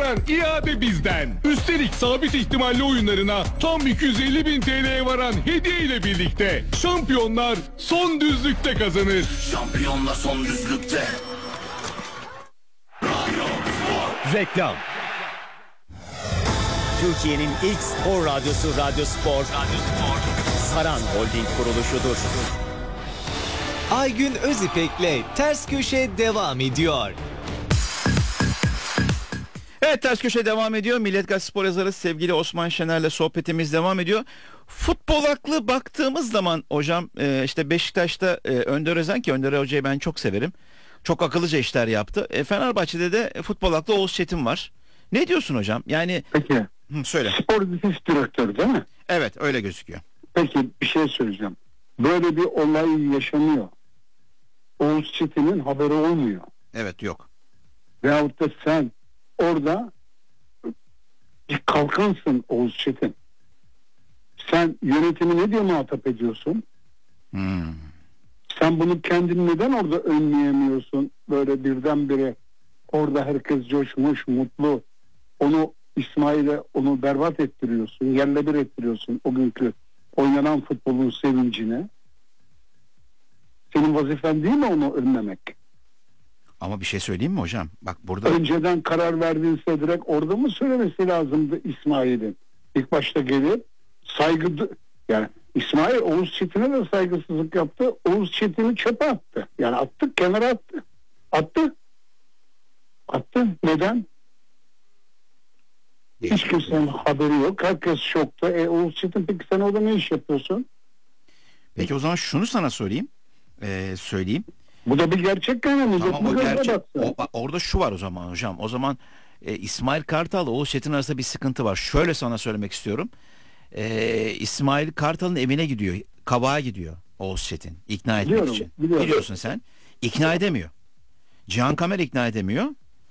varan iade bizden. Üstelik sabit ihtimalli oyunlarına tam 250.000 TL'ye varan hediye ile birlikte şampiyonlar son düzlükte kazanır. Şampiyonlar son düzlükte. Reklam. Türkiye'nin ilk spor radyosu Radyo Spor. Saran Holding kuruluşudur. Aygün Özipek'le Ters Köşe devam ediyor. Evet, Ters Köşe devam ediyor. Milliyet Gazetesi spor yazarı sevgili Osman Şener'le sohbetimiz devam ediyor. Futbol aklı baktığımız zaman hocam işte Beşiktaş'ta Önder Özen, ki Önder Hoca'yı ben çok severim. Çok akıllıca işler yaptı. Fenerbahçe'de de futbol aklı Oğuz Çetin var. Ne diyorsun hocam? Yani Peki. Söyle. Spor disiplin direktörü değil mi? Evet, öyle gözüküyor. Peki bir şey söyleyeceğim. Böyle bir olay yaşanıyor. Oğuz Çetin'in haberi olmuyor. Evet, yok. Veyahut da sen orada bir kalkansın Oğuz Çetin. Sen yönetimi ne diye muhatap ediyorsun? Sen bunu kendin neden orada önleyemiyorsun? Böyle birdenbire orada herkes coşmuş, mutlu. Onu İsmail'e onu berbat ettiriyorsun. Yerle bir ettiriyorsun o günkü oynanan futbolun sevincine. Senin vazifen değil mi onu önlemek? Ama bir şey söyleyeyim mi hocam? Bak burada... Önceden karar verdinse direkt orada mı söylemesi lazımdı İsmail'in? İlk başta gelip saygı... Yani İsmail Oğuz Çetin'e de saygısızlık yaptı. Oğuz Çetin'i çöpe attı. Yani attı, kenara attı. Attı. Neden? Hiç kimsenin haberi yok. Herkes şokta. Oğuz Çetin, peki sen orada ne iş yapıyorsun? Peki o zaman şunu sana söyleyeyim. Bu da bir gerçek yani. Tamam, o gerçek. Orada şu var o zaman hocam. O zaman İsmail Kartal'la Oğuz Çetin arasında bir sıkıntı var. Şöyle sana söylemek istiyorum. İsmail Kartal'ın evine gidiyor. Kabağa gidiyor Oğuz Çetin. İkna etmek için. Biliyorsun sen. İkna edemiyor. Cihan Kamer ikna edemiyor.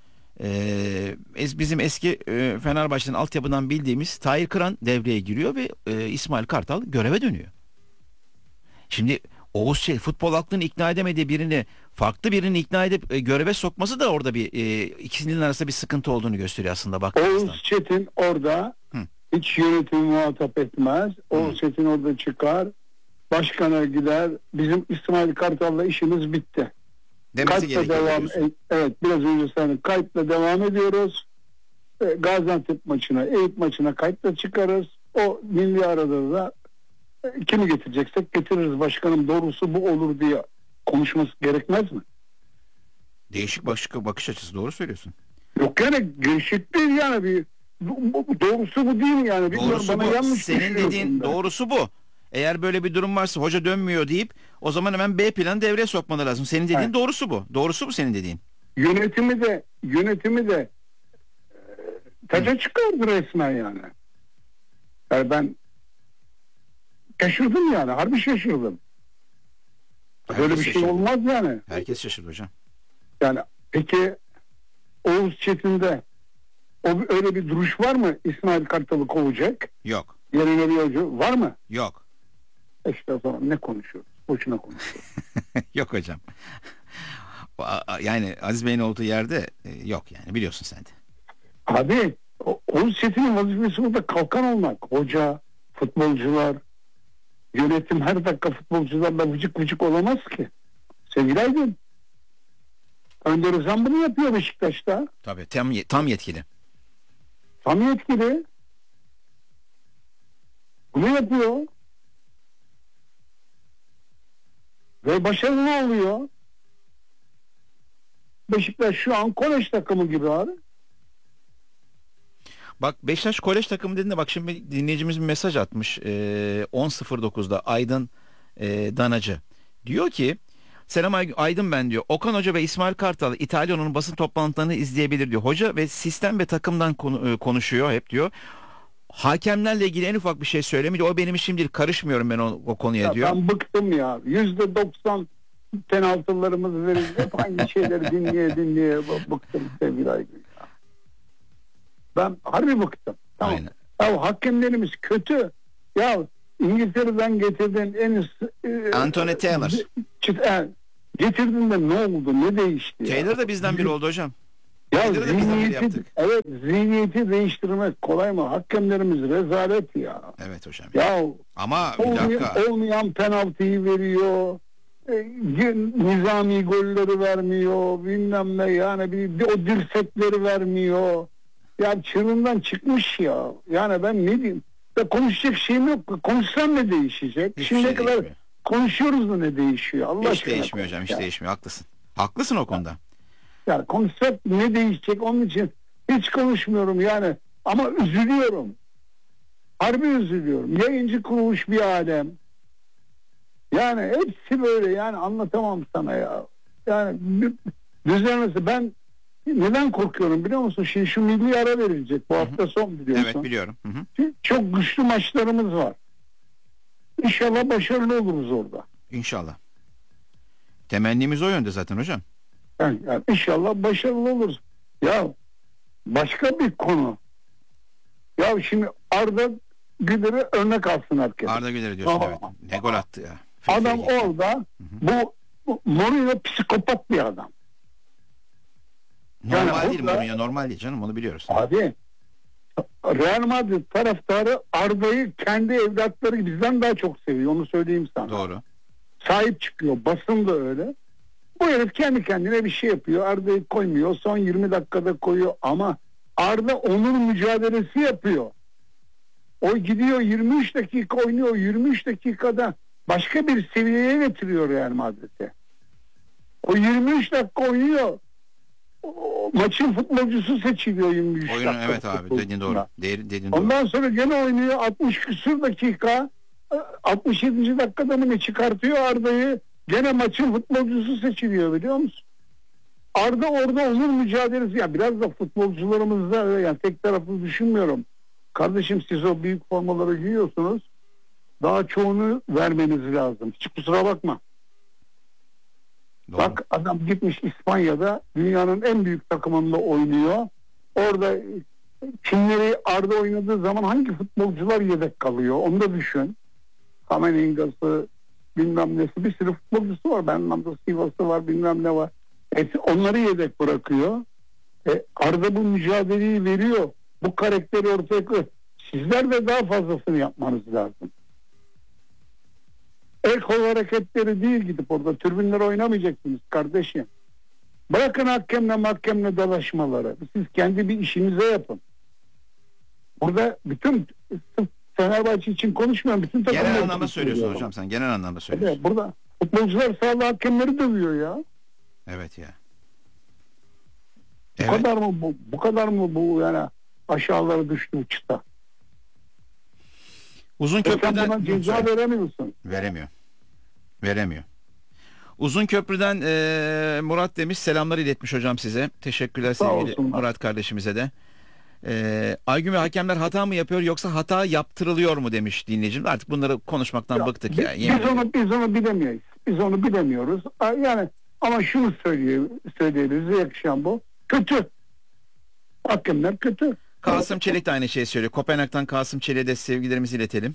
Bizim eski Fenerbahçe'nin altyapıdan bildiğimiz Tahir Kıran devreye giriyor ve İsmail Kartal göreve dönüyor. Şimdi Oğuz futbol aklını ikna edemediği birini, farklı birini ikna edip göreve sokması da orada bir ikisinin arasında bir sıkıntı olduğunu gösteriyor aslında baktığımızda. Oğuz Çetin orada hiç yönetimi muhatap etmez. Oğuz Çetin orada çıkar, başkana gider. Bizim İsmail Kartal'la işimiz bitti. Demesi gerekiyor. Evet, biraz önce sen kayıtla devam ediyoruz. Gaziantep maçına, Eyüp maçına kayıtla çıkarız. O milli arada da kimi getireceksek getiririz, başkanım doğrusu bu olur diye konuşması gerekmez mi? Değişik bakış açısı, doğru söylüyorsun. Yok yani değişik değil yani, bir doğrusu bu değil yani. Doğrusu bana bu. Yanlış senin dediğin doğrusu bu. Eğer böyle bir durum varsa, hoca dönmüyor deyip o zaman hemen B planı devreye sokmaları lazım. Senin dediğin doğrusu bu. Doğrusu bu senin dediğin. Yönetimi de taca çıkardı resmen yani. Yani ben şaşırdım yani. Harbi şaşırdım. Böyle bir şey olmaz yani. Herkes şaşırdı hocam. Yani peki Oğuz Çetin'de öyle bir duruş var mı? İsmail Kartal'ı kovacak. Yok. Yerine bir hoca var mı? Yok. İşte o zaman ne konuşuyoruz? Boşuna konuşuyoruz. Yok hocam. Yani Aziz Bey'in olduğu yerde yok yani, biliyorsun sen de. Abi Oğuz Çetin'in vazifesi burada kalkan olmak. Hoca, futbolcular, yönetim her dakika futbolcularla vıcık vıcık olamaz ki. Sevgili Aydın. Önder Özen bunu yapıyor Beşiktaş'ta. Tabii tam yetkili. Tam yetkili. Bunu yapıyor. Ve başarılı oluyor. Beşiktaş şu an kolej takımı gibi abi. Bak, Beşiktaş kolej takımı dediğinde bak şimdi dinleyicimiz bir mesaj atmış 10.09'da Aydın Danacı. Diyor ki selam Aydın ben diyor. Okan Hoca ve İsmail Kartal İtalya'nın basın toplantılarını izleyebilir diyor. Hoca ve sistem ve takımdan konuşuyor hep diyor. Hakemlerle ilgili en ufak bir şey söylemiyor. O benim işim değil. Karışmıyorum ben o konuya ya diyor. Ben bıktım ya. %90 penaltılarımız verildi. Hep aynı şeyleri dinleye bıktım sevgili Aygün. Ben harbi bıktım. Tamam. Aynen. Ya hakemlerimiz kötü. Ya İngiltere'den getirdin Anthony Taylor. Getirdin de ne oldu? Ne değişti? Taylor da bizden biri oldu hocam. Ya Bizde de biz de böyle yaptık. zihniyeti değiştirmek kolay mı? Hakemlerimiz rezalet ya. Evet hocam. Ya Ama bir dakika. olmayan penaltıyı veriyor. Nizami golleri vermiyor. Bilmem ne yani bir o dirsekleri vermiyor. Ya çığırından çıkmış ya. Yani ben ne diyeyim? Ya konuşacak şeyim yok. Konuşsam ne değişecek? Hiçbir Şimdiye şey kadar değişmiyor. konuşuyoruz da ne değişiyor? Allah Hiç aşkına. değişmiyor hocam. Hiç Ya. değişmiyor. Haklısın. Haklısın o konuda. Ya konuşsak ne değişecek? Onun için hiç konuşmuyorum yani. Ama üzülüyorum. Harbi üzülüyorum. Yayıncı kuruluş bir alem. Yani hepsi böyle yani anlatamam sana ya. Yani düzenlese ben neden korkuyorum biliyor musun? Şimdi şu milli ara verilecek. Bu hafta son biliyorsun. Evet biliyorum. Hı hı. Çok güçlü maçlarımız var. İnşallah başarılı oluruz orada. İnşallah. Temennimiz o yönde zaten hocam. Yani inşallah başarılı oluruz. Ya başka bir konu. Ya şimdi Arda Güler'i örnek alsın herkes. Arda Güler diyorsun Aa. evet. Ne gol attı ya. Adam Fevri. orada bu Mourinho psikopat bir adam. Normal yani değil orada- Mourinho, normal değil canım, onu biliyoruz. Abi Real Madrid taraftarı Arda'yı kendi evlatları bizden daha çok seviyor. Onu söyleyeyim sana. Doğru. Sahip çıkıyor. Basın da öyle. Bu herif kendi kendine bir şey yapıyor. Arda'yı koymuyor. Son 20 dakikada koyuyor ama Arda onur mücadelesi yapıyor. O gidiyor 23 dakika oynuyor. 23 dakikada başka bir seviyeye getiriyor Real Madrid'i. O 23 dakika oynuyor. O maçın futbolcusu seçiliyor 23 Oyunun dakika. evet abi dediğin doğru. futbolcusunda. Dediğin doğru. Ondan sonra gene oynuyor 60 küsur dakika 67. dakikada mı ne çıkartıyor Arda'yı, gene maçın futbolcusu seçiliyor biliyor musun? Arda orada onur mücadelesi ya biraz da futbolcularımızda öyle yani tek taraflı düşünmüyorum. Kardeşim siz o büyük formaları giyiyorsunuz. Daha çoğunu vermeniz lazım. Hiç kusura bakma. Doğru. Bak adam gitmiş İspanya'da dünyanın en büyük takımında oynuyor. Orada kimleri Arda oynadığı zaman hangi futbolcular yedek kalıyor onu da düşün. Kameninga'sı bilmem nesi bir sürü futbolcusu var. Benim anlamda Sivas'ı var bilmem ne var. Onları yedek bırakıyor. Arda bu mücadeleyi veriyor. Bu karakteri ortaya koyuyor. Sizler de daha fazlasını yapmanız lazım. El kol hareketleri değil gidip orada tribünlere oynamayacaksınız kardeşim. Bırakın hakemle dalaşmaları. Siz kendi bir işinize yapın. Burada bütün Fenerbahçe için konuşmuyorum. Bütün takımlar Genel için anlamda söylüyorsun söylüyorum. hocam sen. Genel anlamda söylüyorsun. Evet, burada futbolcular sahada hakemleri dövüyor ya. Evet ya. Bu Evet. kadar mı bu kadar mı bu yani aşağılara düştü uçta. Uzun Sen köprüden buna ceza veremiyorsun. Veremiyor. Uzun köprüden Murat demiş, selamlar iletmiş hocam size. Teşekkürler Sağ sevgili olsunlar. Murat kardeşimize de. Aygün ve hakemler hata mı yapıyor yoksa hata yaptırılıyor mu demiş dinleyicim. Artık bunları konuşmaktan bıktık ya. Biz onu bilemeyiz. Biz onu bilemiyoruz. Yani ama şunu söyleyebiliriz. Yakışan bu. Kötü. Hakemler kötü. Kasım Çelik de aynı şeyi söylüyor. Kopenhag'dan Kasım Çelik'e de sevgilerimizi iletelim.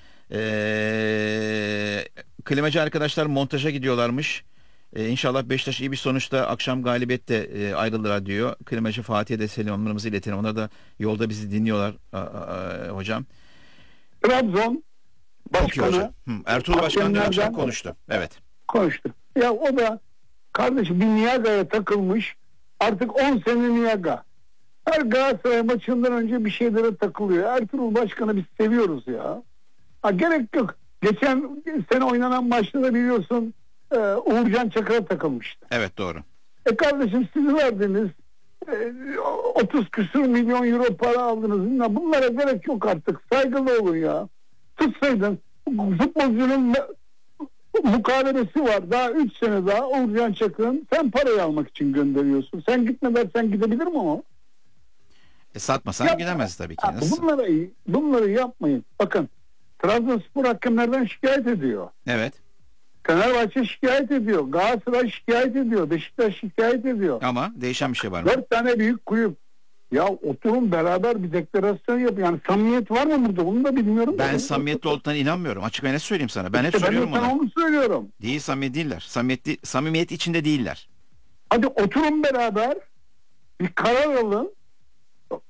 Klimacı arkadaşlar montaja gidiyorlarmış. İnşallah Beşiktaş iyi bir sonuçta akşam galibiyette ayrılır diyor. Klimacı Fatih'e de selamlarımızı iletelim. Onlar da yolda bizi dinliyorlar hocam. Trabzon Çok iyi hocam. başkanı Ertuğrul Başkan dün akşam hakemlerden konuştu. Evet. konuştu. Ya o da kardeşim bir Niaga'ya takılmış. Artık 10 sene Niaga. Her Galatasaray maçından önce bir şeylere takılıyor. Ertuğrul Başkan'ı biz seviyoruz ya. Gerek yok. Geçen sene oynanan maçta da biliyorsun Uğurcan Çakır'a takılmıştı. Evet doğru. Kardeşim siz verdiniz 30 küsur milyon euro para aldınız. Bunlara gerek yok artık. Saygılı olun ya. Tutsaydın futbolcunun mukavelesi var. Daha 3 sene daha Uğurcan Çakır'ın sen parayı almak için gönderiyorsun. Sen gitme dersen gidebilir mi o? Satmasan gidemez tabii ki. Nasıl? Bunları yapmayın. Bakın Trabzonspor hakemlerden şikayet ediyor. Evet. Fenerbahçe şikayet ediyor. Galatasaray şikayet ediyor. Beşiktaş şikayet ediyor. Ama değişen bir şey var mı? 4 tane büyük kulüp. Ya oturun beraber bir deklarasyon yapın. Yani samimiyet var mı burada? Bunu da bilmiyorum. Ben samimiyetli olduklarına inanmıyorum. Açık ve net söyleyeyim sana. Ben hep İşte söylüyorum ben de sana bunu. onu söylüyorum. Değil, samimiyet değiller. Samimiyet içinde değiller. Hadi oturun beraber. Bir karar alın.